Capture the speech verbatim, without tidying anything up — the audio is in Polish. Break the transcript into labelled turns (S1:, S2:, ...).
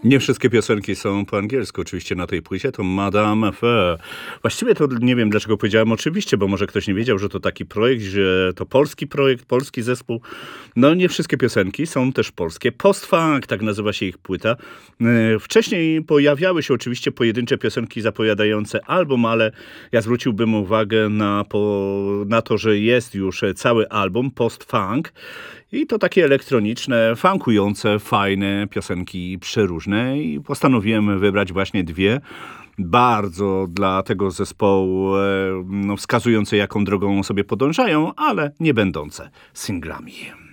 S1: Nie wszystkie piosenki są po angielsku. Oczywiście na tej płycie to Madame Affair. Właściwie to nie wiem, dlaczego powiedziałem oczywiście, bo może ktoś nie wiedział, że to taki projekt, że to polski projekt, polski zespół. No nie wszystkie piosenki są też polskie. Post-funk, tak nazywa się ich płyta. Yy, Wcześniej pojawiały się oczywiście pojedyncze piosenki zapowiadające album, ale ja zwróciłbym uwagę na, po, na to, że jest już cały album post-funk. I to takie elektroniczne, funkujące, fajne piosenki przeróżne i postanowiłem wybrać właśnie dwie, bardzo dla tego zespołu e, no, wskazujące jaką drogą sobie podążają, ale nie będące singlami.